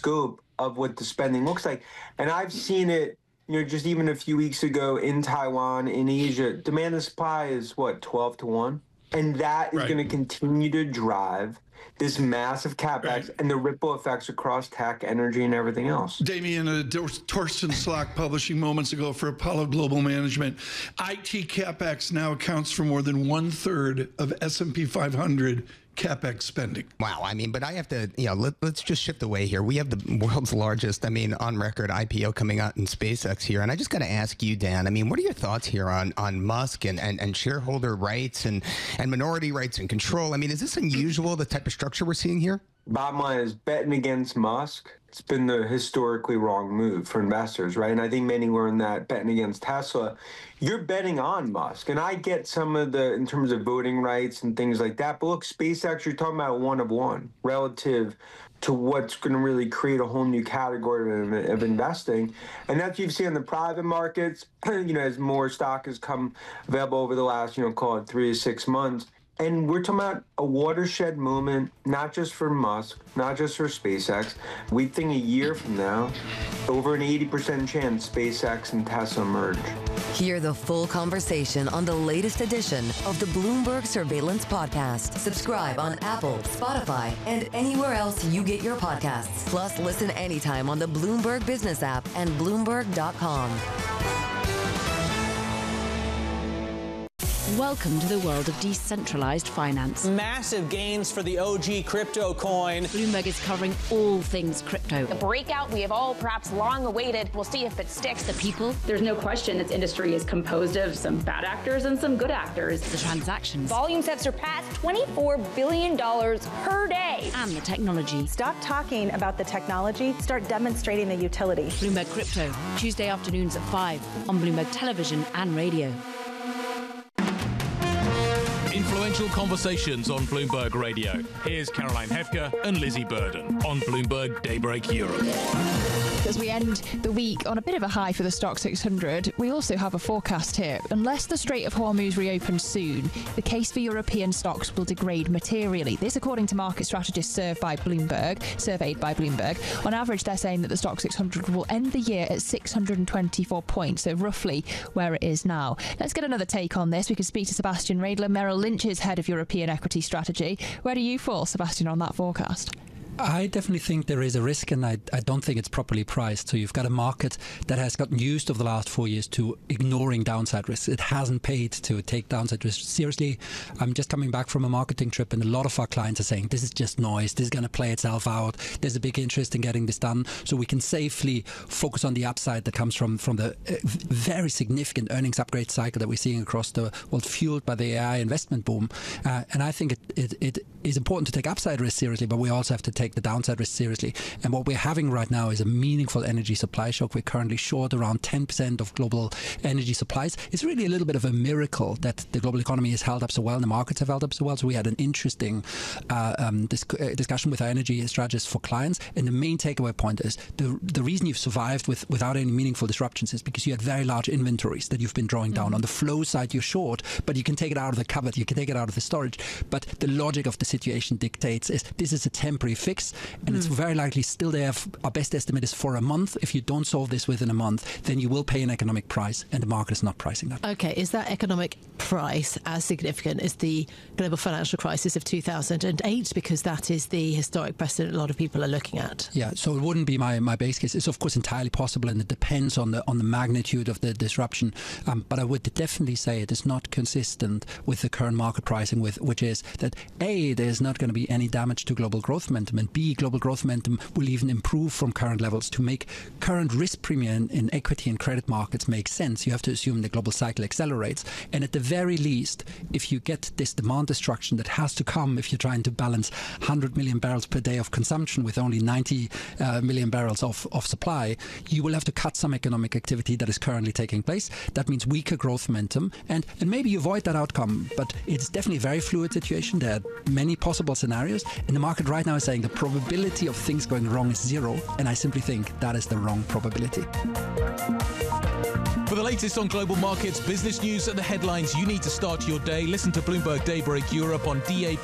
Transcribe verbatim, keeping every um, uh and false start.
scope of what the spending looks like. And I've seen it, you know, just even a few weeks ago in Taiwan, in Asia, demand and supply is what, twelve to one? And that is right. going to continue to drive this massive capex right. and the ripple effects across tech, energy, and everything else. Damien, uh, Torsten Slack publishing moments ago for Apollo Global Management. I T capex now accounts for more than one third of S and P five hundred capex spending. Wow. I mean, but I have to, you know, let, let's just shift away here. We have the world's largest, I mean, on record I P O coming out in SpaceX here. And I just got to ask you, Dan, I mean, what are your thoughts here on, on Musk and, and, and shareholder rights and, and minority rights and control? I mean, is this unusual, the type of structure we're seeing here? Bottom line is betting against Musk. It's been the historically wrong move for investors, right? And I think many learned that betting against Tesla. You're betting on Musk. And I get some of the, in terms of voting rights and things like that. But look, SpaceX, you're talking about one of one relative to what's going to really create a whole new category of, of investing. And that's what you've seen in the private markets, you know, as more stock has come available over the last, you know, call it three to six months. And we're talking about a watershed moment, not just for Musk, not just for SpaceX. We think a year from now, over an eighty percent chance SpaceX and Tesla merge. Hear the full conversation on the latest edition of the Bloomberg Surveillance Podcast. Subscribe on Apple, Spotify, and anywhere else you get your podcasts. Plus, listen anytime on the Bloomberg Business app and Bloomberg dot com. Welcome to the world of decentralized finance. Massive gains for the O G crypto coin. Bloomberg is covering all things crypto. The breakout we have all perhaps long awaited. We'll see if it sticks. The people. There's no question this industry is composed of some bad actors and some good actors. The transactions. Volumes have surpassed twenty-four billion dollars per day. And the technology. Stop talking about the technology. Start demonstrating the utility. Bloomberg Crypto. Tuesday afternoons at five on Bloomberg Television and Radio. Influential conversations on Bloomberg Radio. Here's Caroline Hefker and Lizzie Burden on Bloomberg Daybreak Europe. As we end the week on a bit of a high for the Stock six hundred, we also have a forecast here. Unless the Strait of Hormuz reopens soon, the case for European stocks will degrade materially. This according to market strategists served by Bloomberg, surveyed by Bloomberg. On average, they're saying that the Stock six hundred will end the year at six hundred twenty-four points, so roughly where it is now. Let's get another take on this. We could speak to Sebastian Radler, Merrill Lynch's head of European equity strategy. Where do you fall, Sebastian, on that forecast? I definitely think there is a risk, and I, I don't think it's properly priced. So you've got a market that has gotten used over the last four years to ignoring downside risks. It hasn't paid to take downside risks seriously. I'm just coming back from a marketing trip, and a lot of our clients are saying, this is just noise. This is going to play itself out. There's a big interest in getting this done. So we can safely focus on the upside that comes from, from the very significant earnings upgrade cycle that we're seeing across the world, fueled by the A I investment boom. Uh, and I think it, it, it is important to take upside risks seriously, but we also have to take the downside risk seriously. And what we're having right now is a meaningful energy supply shock. We're currently short around ten percent of global energy supplies. It's really a little bit of a miracle that the global economy has held up so well and the markets have held up so well. So we had an interesting uh, um, dis- uh, discussion with our energy strategists for clients. And the main takeaway point is the the reason you've survived with without any meaningful disruptions is because you had very large inventories that you've been drawing down. Mm-hmm. On the flow side, you're short, but you can take it out of the cupboard, you can take it out of the storage. But the logic of the situation dictates is this is a temporary fix, and mm. it's very likely still there. Our best estimate is for a month. If you don't solve this within a month, then you will pay an economic price, and the market is not pricing that. Okay, is that economic price as significant as the global financial crisis of two thousand eight? Because that is the historic precedent a lot of people are looking at. Yeah, so it wouldn't be my, my base case. It's of course entirely possible, and it depends on the on the magnitude of the disruption. Um, but I would definitely say it is not consistent with the current market pricing, with which is that A, there's not going to be any damage to global growth momentum, and B, global growth momentum will even improve from current levels. To make current risk premium in equity and credit markets make sense, you have to assume the global cycle accelerates. And at the very least, if you get this demand destruction that has to come if you're trying to balance one hundred million barrels per day of consumption with only ninety uh, million barrels of, of supply, you will have to cut some economic activity that is currently taking place. That means weaker growth momentum, and, and maybe you avoid that outcome, but it's definitely a very fluid situation. There are many possible scenarios, and the market right now is saying the probability of things going wrong is zero, and I simply think that is the wrong probability. For the latest on global markets, business news, and the headlines you need to start your day, listen to Bloomberg Daybreak Europe on D A B